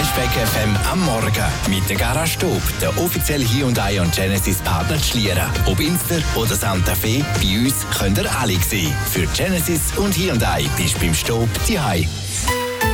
Cashback FM am Morgen mit der Garage Stub, der offizielle Hyundai und Genesis Partner zu Schlieren. Ob Inster oder Santa Fe, bei uns könnt ihr alle sehen. Für Genesis und Hyundai bist du beim Stub zu Hause.